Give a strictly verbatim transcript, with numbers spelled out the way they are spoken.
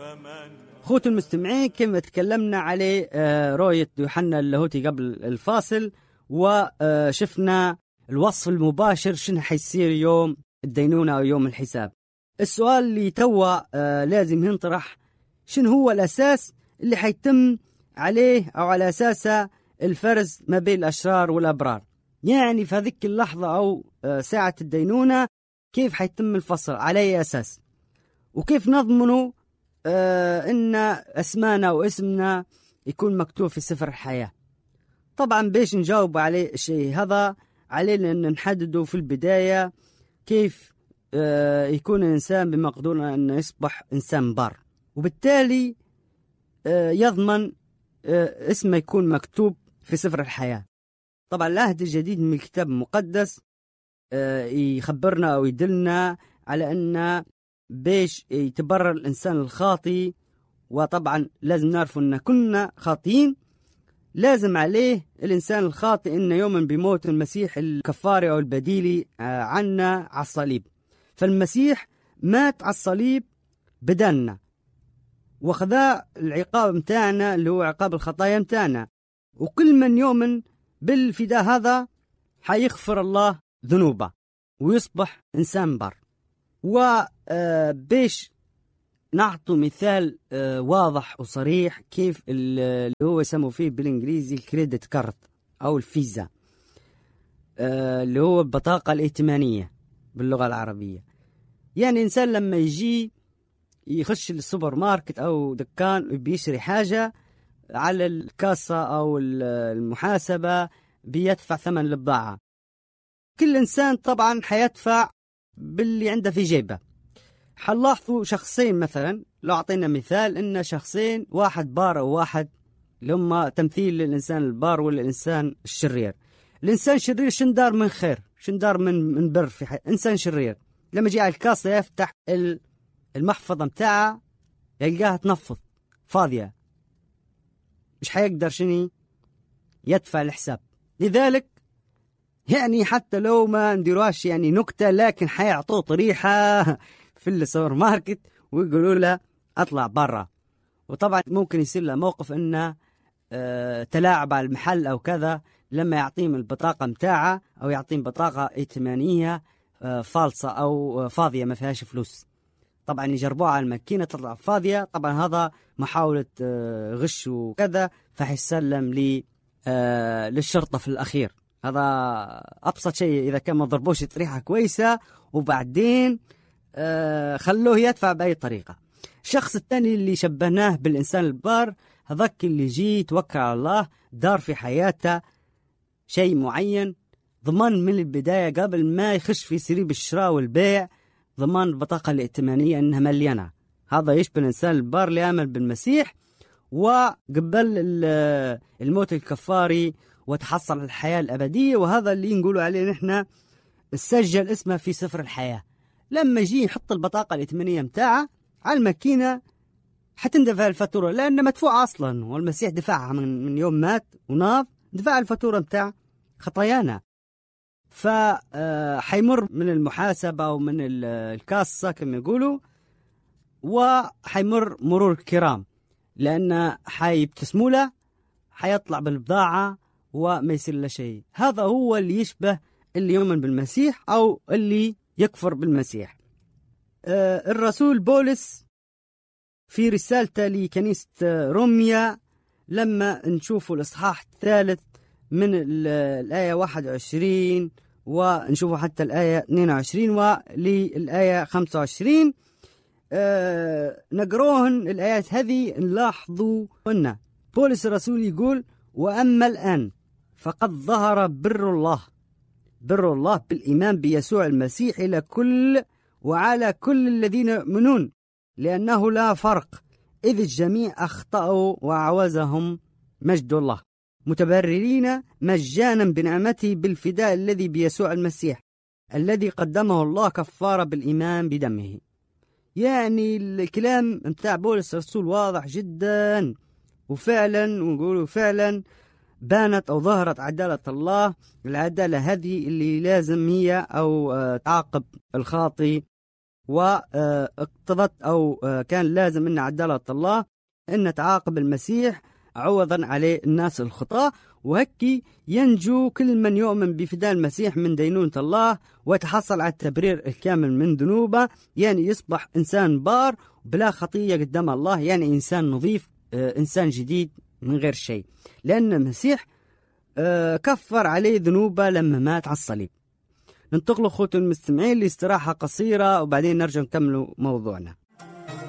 أخوتي المستمعين، كما تكلمنا عليه رؤية يوحنا اللاهوتي قبل الفاصل، وشفنا الوصف المباشر شنو حيصير يوم الدينونة أو يوم الحساب. السؤال اللي توا لازم ينطرح، شنو هو الأساس اللي حيتم عليه أو على أساسه الفرز ما بين الأشرار والأبرار؟ يعني في هذيك اللحظة أو ساعة الدينونة كيف حيتم الفصل؟ على أي أساس؟ وكيف نضمنه آه إن اسمنا واسمنا يكون مكتوب في سفر الحياة؟ طبعا باش نجاوب عليه الشيء هذا علينا أن نحدده في البداية كيف آه يكون الإنسان بمقدور أن يصبح إنسان بار، وبالتالي آه يضمن آه اسمه يكون مكتوب في سفر الحياة. طبعا العهد الجديد من الكتاب المقدس آه يخبرنا أو يدلنا على أن باش يتبرر الإنسان الخاطي، وطبعا لازم نعرف أن كلنا خاطئين، لازم عليه الإنسان الخاطئ أن يؤمن بموت المسيح الكفاري أو البديلي عنا على الصليب. فالمسيح مات على الصليب بدلنا، وخذا العقاب متاعنا اللي هو عقاب الخطايا متاعنا، وكل من يؤمن بالفداء هذا حيغفر الله ذنوبه ويصبح إنسان بر. وباش نعطوا مثال واضح وصريح كيف اللي هو يسموا فيه بالإنجليزي الكريدت كارد أو الفيزا، اللي هو البطاقة الائتمانية باللغة العربية. يعني إنسان لما يجي يخش السوبر ماركت أو دكان بيشتري حاجة، على الكاسة أو المحاسبة بيدفع ثمن البضاعة. كل إنسان طبعا حيدفع باللي عنده في جيبه. حنلاحظوا شخصين مثلا، لو أعطينا مثال إن شخصين، واحد بار أو واحد، اللي هم تمثيل للإنسان البار والإنسان الشرير. الإنسان الشرير شندار من خير، شندار من من بر في حي... إنسان شرير لما جاء على الكاسة يفتح المحفظة متاعه يلقاها تنفض فاضية، مش حيقدر شني يدفع الحساب. لذلك يعني حتى لو ما نديروهاش يعني نكتة، لكن حيعطوه طريحة في السوبر ماركت ويقولوا له أطلع برا. وطبعا ممكن يصير له موقف إنه آه تلاعب على المحل أو كذا، لما يعطيهم البطاقة متاعه أو يعطيهم بطاقة ائتمانية آه فالصة أو فاضية ما فيهاش فلوس. طبعا يجربوها على الماكينة تطلع فاضية، طبعا هذا محاولة آه غش وكذا، فحيسلم لي آه للشرطة في الأخير. هذا أبسط شيء إذا كان ما ضربوش طريحة كويسة، وبعدين آه خلوه يدفع بأي طريقة. الشخص الثاني اللي شبهناه بالإنسان البار، هذاك اللي جي توكل على الله، دار في حياته شيء معين، ضمان من البداية قبل ما يخش في سريب الشراء والبيع، ضمان البطاقة الائتمانية أنها مليانة. هذا يشبه الإنسان البار اللي آمن بالمسيح وقبل الموت الكفاري وتحصل الحياة الأبدية. وهذا اللي نقوله عليه نحن سجل اسمه في سفر الحياة. لما يجي يحط البطاقة الائتمانية متاعه على الماكينة حتندفع الفاتورة، لأنه مدفوع أصلا، والمسيح دفعها من, من يوم مات وناض، دفع الفاتورة متاع خطايانا. فحيمر من المحاسبة أو من الكاسة كما يقولوا، وحيمر مرور كرام، لأن حيبتسموا له، حيطلع بالبضاعة وما يصير له شيء. هذا هو اللي يشبه اللي يؤمن بالمسيح أو اللي يكفر بالمسيح. آه الرسول بولس في رسالته لكنيسة روميا، لما نشوفوا الإصحاح الثالث من الآية واحد وعشرين ونشوفوا حتى الآية اثنين وعشرين وللآية خمسة وعشرين، آه نقروهن الآيات هذه، نلاحظوا أن بولس الرسول يقول: وأما الآن فقد ظهر بر الله بر الله بالإيمان بيسوع المسيح إلى كل وعلى كل الذين يؤمنون، لأنه لا فرق، إذ الجميع أخطأوا وعوزهم مجد الله، متبررين مجانا بنعمته بالفداء الذي بيسوع المسيح، الذي قدمه الله كفارة بالإيمان بدمه. يعني الكلام متاع بولس الرسول واضح جدا، وفعلا ونقولوا فعلا بانت أو ظهرت عدالة الله. العدالة هذه اللي لازم هي أو تعاقب الخاطي واقتضت أو كان لازم أن عدالة الله أن تعاقب المسيح عوضا عليه الناس الخطاة، وهكي ينجو كل من يؤمن بفداء المسيح من دينونة الله ويتحصل على التبرير الكامل من ذنوبه، يعني يصبح إنسان بار بلا خطية قدام الله، يعني إنسان نظيف، إنسان جديد من غير شيء، لأن المسيح كفر عليه ذنوبه لما مات على الصليب. ننتقل أخوتي المستمعين لاستراحة قصيرة وبعدين نرجع نكمل موضوعنا.